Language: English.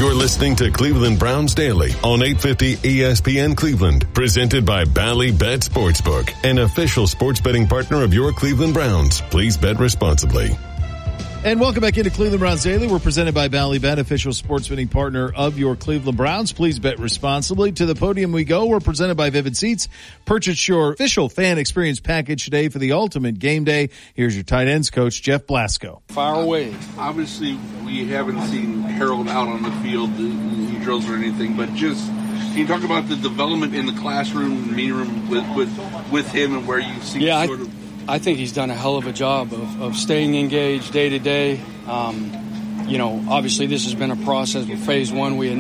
You're listening to Cleveland Browns Daily on 850 ESPN Cleveland, presented by Bally Bet Sportsbook, an official sports betting partner of your Cleveland Browns. Please bet responsibly. And welcome back into Cleveland Browns Daily. We're presented by Bally Bet, official sports betting partner of your Cleveland Browns. Please bet responsibly. To the podium we go. We're presented by Vivid Seats. Purchase your official fan experience package today for the ultimate game day. Here's your tight ends coach, Jeff Blasco. Fire away. Obviously, we haven't seen Harold out on the field, any drills or anything, but just can you talk about the development in the classroom, meeting room with him and where you see sort of... I think he's done a hell of a job of staying engaged day to day. Obviously this has been a process. With phase one, we